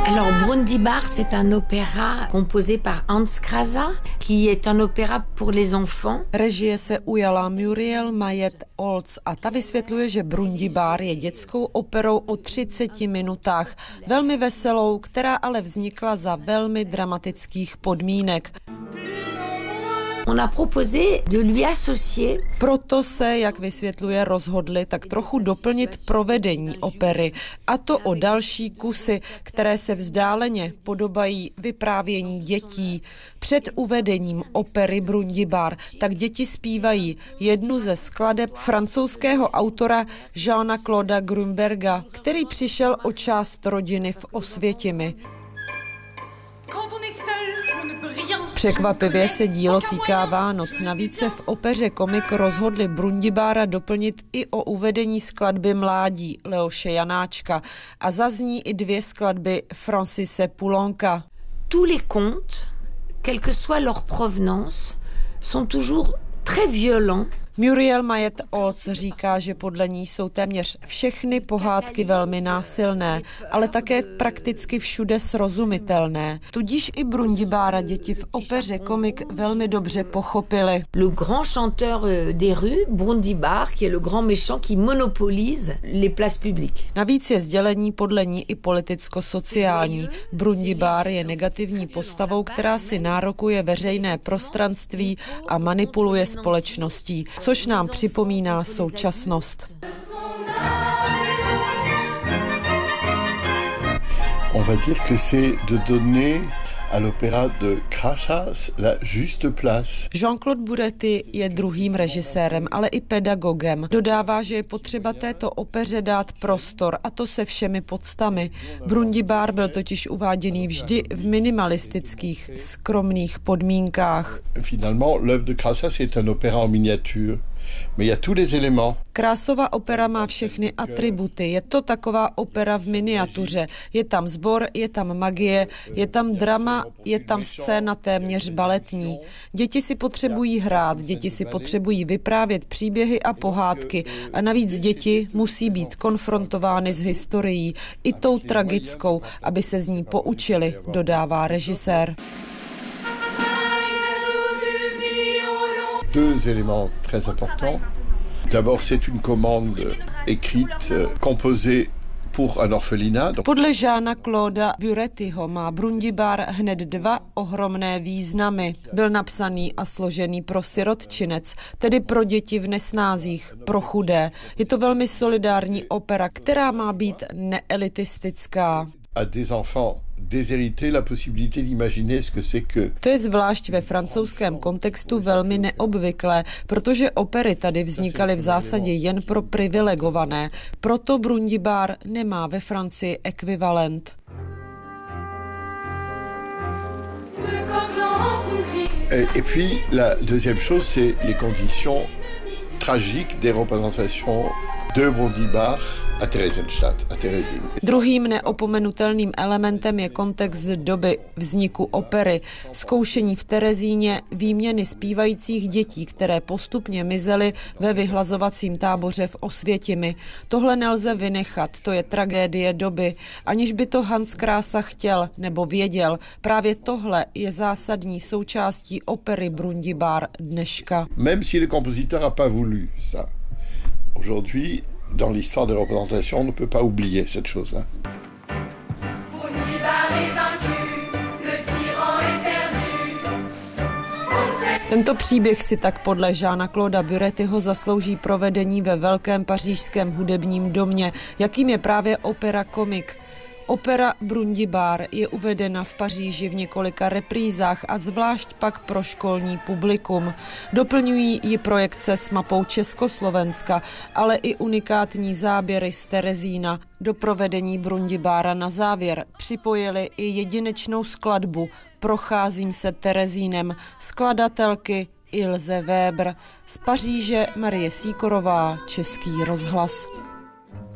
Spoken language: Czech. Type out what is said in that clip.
Alors Brundibár, c'est un opéra composé par Hans Krása, qui est un opéra pour les enfants. Režie se ujala Muriel Mayet-Olds a ta vysvětluje, že Brundibár je dětskou operou o 30 minutách, velmi veselou, která ale vznikla za velmi dramatických podmínek. On a proposé de lui associer. Proto se, jak vysvětluje, rozhodli tak trochu doplnit provedení opery, a to o další kusy, které se vzdáleně podobají vyprávění dětí. Před uvedením opery Brundibár tak děti zpívají jednu ze skladeb francouzského autora Jeana Clauda Grünberga, který přišel o část rodiny v Osvětimi. Překvapivě se dílo týká Vánoc. Navíc se v opeře Komik rozhodli Brundibára doplnit i o uvedení skladby Mládí Leoše Janáčka a zazní i 2 skladby Francise Poulonka. Tous les contes, quelle que soit leur provenance, sont toujours très violents. Muriel Mayet-Olds říká, že podle ní jsou téměř všechny pohádky velmi násilné, ale také prakticky všude srozumitelné. Tudíž i Brundibára děti v opeře Komik velmi dobře pochopili. Le grand chanteur des rues, Brundibár, qui est le grand méchant qui monopolise les places publiques. Navíc je sdělení podle ní i politicko-sociální. Brundibár je negativní postavou, která si nárokuje veřejné prostranství a manipuluje společností, což nám připomíná současnost. On va dire que c'est de donner à l'opéra de Krása la juste place. Jean-Claude Bourretti je druhým režisérem, ale i pedagogem. Dodává, že je potřeba této opeře dát prostor, a to se všemi podstami. Brundibár byl totiž uváděný vždy v minimalistických, skromných podmínkách. Finalement, l'œuvre de Krása, c'est un opéra en miniature. Mais il y a tous les éléments. Krásova opera má všechny atributy. Je to taková opera v miniatuře. Je tam sbor, je tam magie, je tam drama, je tam scéna téměř baletní. Děti si potřebují hrát, děti si potřebují vyprávět příběhy a pohádky. A navíc děti musí být konfrontovány s historií, i tou tragickou, aby se z ní poučili, dodává režisér. 2 éléments très importants. D'abord, c'est une commande écrite, composée pour un orphelinat. Podle Jeana Clauda Bourrettiho má Brundibár hned 2 ohromné významy. Byl napsaný a složený pro sirotčinec, tedy pro děti v nesnázích, pro chudé. Je to velmi solidární opera, která má být neelitistická. À des enfants déshérités la possibilité d'imaginer ce que c'est que. To je zvlášť ve francouzském kontextu velmi neobvyklé, protože opery tady vznikaly v zásadě jen pro privilegované. Proto Brundibár nemá ve Francii ekvivalent. Et puis la deuxième chose, c'est les conditions tragiques des représentations de Brundibár a Theresienstadt, a Terezín. Druhým neopomenutelným elementem je kontext doby vzniku opery, zkoušení v Terezíně, výměny zpívajících dětí, které postupně mizely ve vyhlazovacím táboře v Osvětimi. Tohle nelze vynechat, to je tragédie doby. Aniž by to Hans Krása chtěl nebo věděl, právě tohle je zásadní součástí opery Brundibár dneška. Même si le compositeur n'a pas voulu ça. Aujourd'hui, dans l'histoire des représentations, on ne peut pas oublier cette chose-là. Tento příběh si tak podle Jeana Clauda Bourrettiho zaslouží provedení ve velkém pařížském hudebním domě, jakým je právě opera Komik. Opera Brundibár je uvedena v Paříži v několika reprízách a zvlášť pak pro školní publikum. Doplňují ji projekce s mapou Československa, ale i unikátní záběry z Terezína. Do provedení Brundibára na závěr připojili i jedinečnou skladbu Procházím se Terezínem skladatelky Ilze Weber. Z Paříže Marie Sýkorová, Český rozhlas.